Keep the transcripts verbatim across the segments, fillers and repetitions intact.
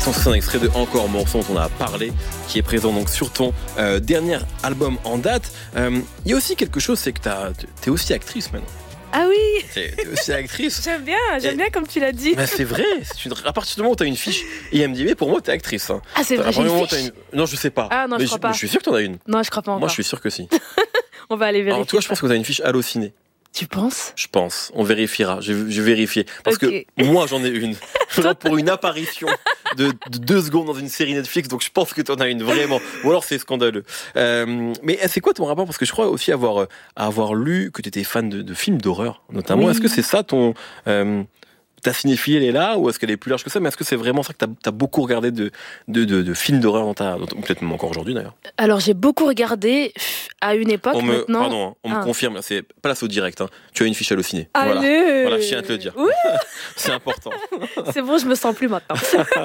l'instant, c'est un extrait de Encore morceau dont on a parlé, qui est présent donc sur ton euh, dernier album en date. Il euh, y a aussi quelque chose, c'est que t'as, t'es aussi actrice maintenant. Ah oui. T'es, t'es aussi actrice. J'aime bien, j'aime Et, bien comme tu l'as dit. Bah c'est vrai, c'est une, à partir du moment où t'as une fiche I M D B, pour moi t'es actrice. Hein. Ah c'est vrai, j'ai une fiche une... Non, je sais pas. Ah non, mais je crois pas. Je suis sûr que t'en as une. Non, je crois pas encore. Moi, je suis sûr que si. On va aller vérifier. Alors toi, je pense que t'as une fiche Allociné. Tu penses? Je pense. On vérifiera. Je, je vais vérifier. Parce okay. que moi, j'en ai une. Genre pour une apparition de, de deux secondes dans une série Netflix. Donc, je pense que t'en as une vraiment. Ou alors, c'est scandaleux. Euh, mais c'est quoi ton rapport? Parce que je crois aussi avoir, avoir lu que t'étais fan de, de films d'horreur, notamment. Oui. Est-ce que c'est ça ton... Euh, ta cinéphilie, elle est là, ou est-ce qu'elle est plus large que ça? Mais est-ce que c'est vraiment ça que t'as, t'as beaucoup regardé de, de, de, de films d'horreur dans ta, ou peut-être même encore aujourd'hui d'ailleurs? Alors j'ai beaucoup regardé à une époque. On me, maintenant. Pardon, on ah. me confirme, c'est place au direct. Hein. Tu as une fiche Allociné. Allez. Voilà, voilà, je tiens à te le dire. C'est important. C'est bon, je me sens plus maintenant.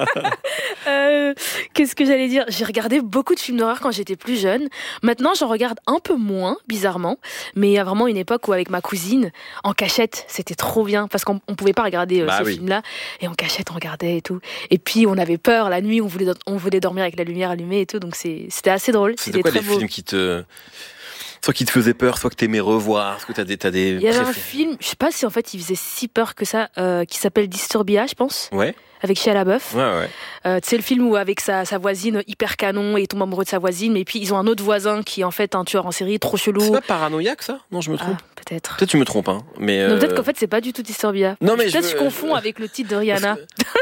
euh, qu'est-ce que j'allais dire? J'ai regardé beaucoup de films d'horreur quand j'étais plus jeune. Maintenant, j'en regarde un peu moins, bizarrement. Mais il y a vraiment une époque où avec ma cousine, en cachette, c'était trop bien parce qu'on on pouvait pas regarder bah ces oui. films-là, et en cachette on regardait et tout, et puis on avait peur la nuit, on voulait, on voulait dormir avec la lumière allumée et tout, donc c'est, c'était assez drôle. C'était, c'était quoi très les beau. films qui te... soit qui te faisaient peur, soit que t'aimais revoir, soit que t'as des, t'as des il y avait préférés. un film, je sais pas si en fait il faisait si peur que ça, euh, qui s'appelle Disturbia, je pense. Ouais. Avec Shia LaBeouf. Ouais, ouais. Euh, tu sais, le film où avec sa, sa voisine hyper canon, et il tombe amoureux de sa voisine, mais puis ils ont un autre voisin qui est en fait un tueur en série trop chelou. C'est pas paranoïaque ça? Non, je me trompe. Ah, peut-être. Peut-être tu me trompes, hein. Mais euh... non, peut-être qu'en fait c'est pas du tout Disturbia. Non, mais peut-être je, je confonds je... avec le titre de Rihanna.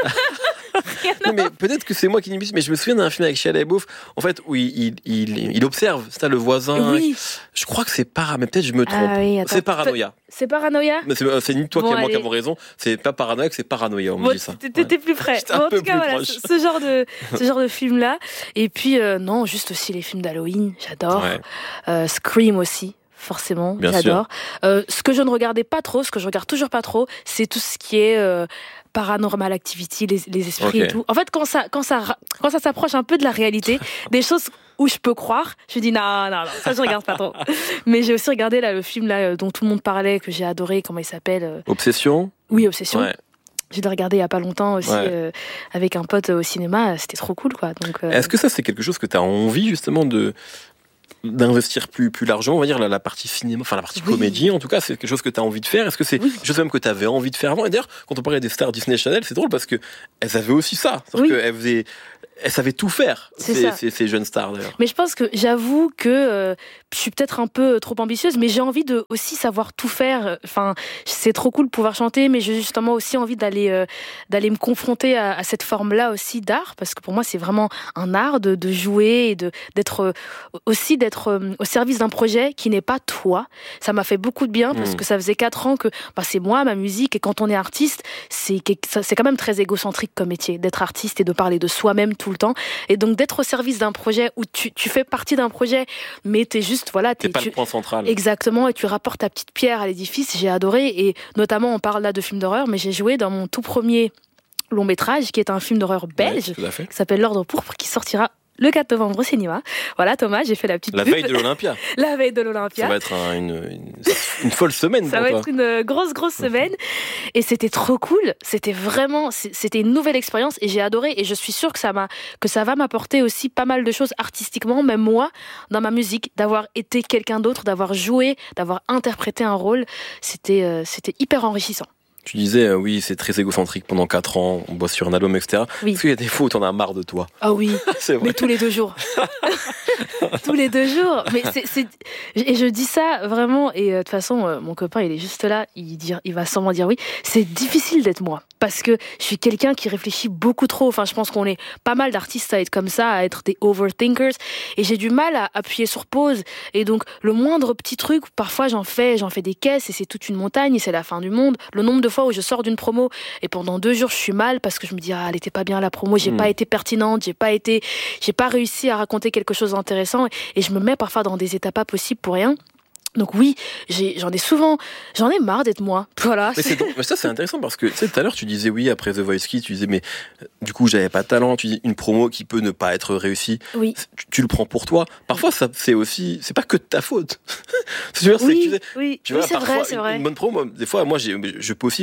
Non, mais peut-être que c'est moi qui n'imite, mais je me souviens d'un film avec Shia LaBeouf, en fait, où il, il, il, il observe, c'est le voisin. Oui. Je crois que c'est para, mais peut-être je me trompe. Ah oui, attends, c'est paranoïa. C'est paranoïa? Mais c'est, c'est ni toi bon, qui moi allez. qui avons raison. C'est pas paranoïaque, c'est paranoïa, on bon, me dit ça. T'étais ouais. plus près. Bon, en tout cas, voilà, ce, ce genre de, ce genre de film-là. Et puis, euh, non, juste aussi les films d'Halloween, j'adore. Ouais. Euh, Scream aussi. Forcément, bien j'adore. Euh, ce que je ne regardais pas trop, ce que je regarde toujours pas trop, c'est tout ce qui est euh, Paranormal Activity, les, les esprits okay. et tout. En fait, quand ça, quand ça, quand ça s'approche un peu de la réalité, des choses où je peux croire, je dis non, non, non, ça je regarde pas trop. Mais j'ai aussi regardé là le film là dont tout le monde parlait, que j'ai adoré, comment il s'appelle euh... Obsession. Oui, Obsession. Ouais. J'ai regardé il y a pas longtemps aussi ouais. euh, avec un pote au cinéma, c'était trop cool quoi. Donc. Euh... Est-ce que ça c'est quelque chose que tu as envie justement de d'investir plus plus largement, on va dire la, la partie cinéma, enfin la partie oui. comédie en tout cas, c'est quelque chose que tu as envie de faire? Est-ce que c'est oui. quelque chose même que tu avais envie de faire avant? Et d'ailleurs, quand on parlait des stars Disney Channel, c'est drôle parce que elles avaient aussi ça, c'est-à-dire oui. qu'elles faisaient elles savaient tout faire, ces, ces, ces jeunes stars d'ailleurs. Mais je pense que j'avoue que euh, je suis peut-être un peu trop ambitieuse, mais j'ai envie de aussi savoir tout faire. Enfin, c'est trop cool de pouvoir chanter, mais j'ai justement aussi envie d'aller euh, d'aller me confronter à, à cette forme-là aussi d'art, parce que pour moi c'est vraiment un art de, de jouer et de d'être euh, aussi d'être euh, au service d'un projet qui n'est pas toi. Ça m'a fait beaucoup de bien parce mmh. que ça faisait quatre ans que bah, c'est moi, ma musique, et quand on est artiste, c'est c'est quand même très égocentrique comme métier d'être artiste et de parler de soi-même tout le temps, et donc d'être au service d'un projet où tu, tu fais partie d'un projet mais t'es juste voilà t'es, t'es pas tu, le point central exactement, et tu rapportes ta petite pierre à l'édifice. J'ai adoré, et notamment on parle là de films d'horreur, mais j'ai joué dans mon tout premier long métrage qui est un film d'horreur belge ouais, qui s'appelle L'Ordre Pourpre, qui sortira le quatre novembre au cinéma. Voilà Thomas, j'ai fait la petite la pub. veille de l'Olympia. La veille de l'Olympia. Ça va être un, une, une, une folle semaine. Ça pour va toi. être une grosse grosse semaine, et c'était trop cool. C'était vraiment, c'était une nouvelle expérience et j'ai adoré, et je suis sûre que ça m'a, que ça va m'apporter aussi pas mal de choses artistiquement, même moi dans ma musique, d'avoir été quelqu'un d'autre, d'avoir joué, d'avoir interprété un rôle. C'était euh, c'était hyper enrichissant. Tu disais, euh, oui, c'est très égocentrique pendant quatre ans, on bosse sur un album, et cetera. Oui. Est-ce qu'il y a des fois où t'en as marre de toi? Ah oui, c'est vrai. Mais tous les deux jours. tous les deux jours. Mais c'est, c'est... Et je dis ça vraiment, et de euh, toute façon, euh, mon copain, il est juste là, il, dit, il va sûrement dire oui. C'est difficile d'être moi, parce que je suis quelqu'un qui réfléchit beaucoup trop. Enfin, je pense qu'on est pas mal d'artistes à être comme ça, à être des overthinkers, et j'ai du mal à appuyer sur pause. Et donc, le moindre petit truc, parfois j'en fais, j'en fais des caisses, et c'est toute une montagne, et c'est la fin du monde. Le nombre de fois où je sors d'une promo et pendant deux jours je suis mal parce que je me dis ah elle était pas bien la promo, j'ai mmh. pas été pertinente, j'ai pas été, j'ai pas réussi à raconter quelque chose d'intéressant, et, et je me mets parfois dans des états pas possibles pour rien. Donc oui, j'ai, j'en ai souvent, j'en ai marre d'être moi. Voilà. Mais, c'est donc, mais ça c'est intéressant parce que tu sais tout à l'heure tu disais oui après The Voice Kids, tu disais mais du coup j'avais pas de talent, tu dis une promo qui peut ne pas être réussie. Oui. Tu, tu le prends pour toi. Parfois ça c'est aussi, c'est pas que de ta faute. C'est, oui, c'est que tu sais, oui, tu vois, oui, c'est parfois vrai, c'est une, vrai. une bonne promo, des fois moi j'ai, je peux aussi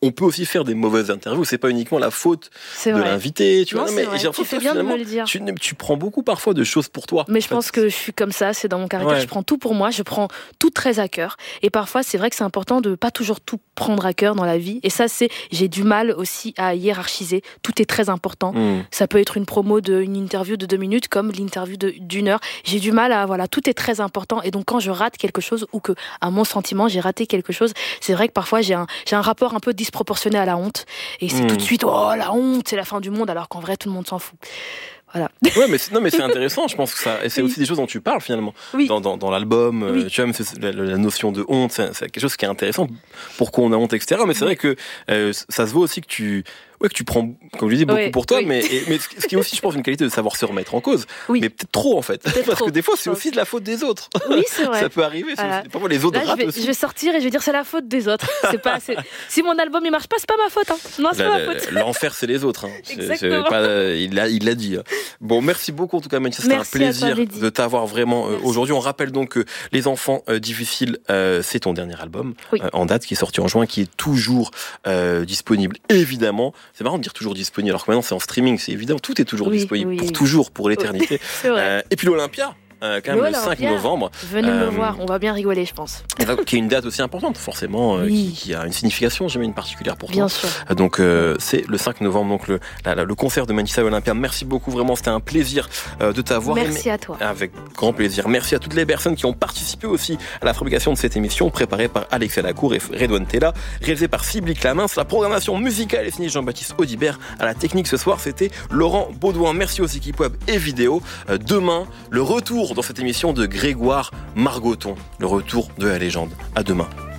on peut aussi faire des mauvaises interviews. C'est pas uniquement la faute c'est de vrai. l'invité. Tu Non, vois, non, c'est mais vrai. j'ai l'impression Tu fais que bien de finalement, me le dire. Tu, tu prends beaucoup parfois de choses pour toi. Mais je En fait. pense que je suis comme ça, c'est dans mon caractère, Ouais. je prends tout pour moi, je prends tout très à cœur. Et parfois, c'est vrai que c'est important de pas toujours tout prendre à cœur dans la vie. Et ça, c'est, j'ai du mal aussi à hiérarchiser. Tout est très important. Mmh. Ça peut être une promo d'une interview de deux minutes comme l'interview de, d'une heure. J'ai du mal à, voilà, tout est très important. Et donc, quand je rate quelque chose ou que, à mon sentiment, j'ai raté quelque chose, c'est vrai que parfois, j'ai un, j'ai un rapport un peu disproportionné à la honte. Et c'est Mmh. tout de suite, oh, la honte, c'est la fin du monde, alors qu'en vrai, tout le monde s'en fout. Voilà. Ouais, mais c'est, non, mais c'est intéressant. Je pense que ça, et c'est Oui. aussi des choses dont tu parles finalement Oui. dans, dans, dans l'album. euh, Oui. Tu vois, mais c'est la, la notion de honte, c'est, c'est quelque chose qui est intéressant. Pourquoi on a honte, et cetera. Mais c'est vrai que euh, ça se voit aussi que tu, ouais, que tu prends, comme je dis, beaucoup Ouais, pour toi. oui. Mais, et, mais ce ce qui est aussi, je pense, une qualité de savoir se remettre en cause. Oui. Mais peut-être trop en fait, Peut-être parce trop, que des fois, je c'est pense. aussi de la faute des autres. Oui, c'est vrai. Ça peut arriver. c'est Voilà. aussi- Parfois, les autres Là, je ratent vais, aussi. je vais sortir et je vais dire c'est la faute des autres. C'est pas, c'est... Si mon album il marche pas, c'est pas ma faute. Hein. Non, c'est La- pas ma la- faute. L'enfer, c'est les autres. Hein. C'est- c'est Exactement. pas, euh, il l'a, il l'a dit. hein. Bon, merci beaucoup en tout cas, Manchester. C'était un Merci à toi, plaisir Lady. de t'avoir vraiment euh, Merci. aujourd'hui. On rappelle donc que Les Enfants euh, Difficiles, euh, c'est ton dernier album Oui. euh, en date qui est sorti en juin, qui est toujours euh, disponible. Évidemment, c'est marrant de dire toujours disponible, alors que maintenant c'est en streaming. C'est évident, tout est toujours Oui, disponible oui, pour oui. toujours, pour l'éternité. C'est vrai. Euh, et puis l'Olympia. Euh, quand même le L'Olympia. cinq novembre, Venez euh, me voir, on va bien rigoler, je pense. qui est une date aussi importante forcément, euh, Oui. qui, qui a une signification, j'imagine, particulière pour toi. Bien sûr. Donc euh, c'est le cinq novembre, donc le, la- la- le concert de Manchester Olympia. Merci beaucoup, vraiment, c'était un plaisir euh, de t'avoir. Merci à toi. Avec grand plaisir. Merci à toutes les personnes qui ont participé aussi à la fabrication de cette émission, préparée par Alexia Lacour et Redouane Tella, réalisée par Sybille Clamins. La programmation musicale est signée Jean-Baptiste Audibert. À la technique ce soir, c'était Laurent Baudouin. Merci aux équipes web et vidéo. Euh, demain, le retour dans cette émission de Grégoire Margoton, le retour de la légende. À demain.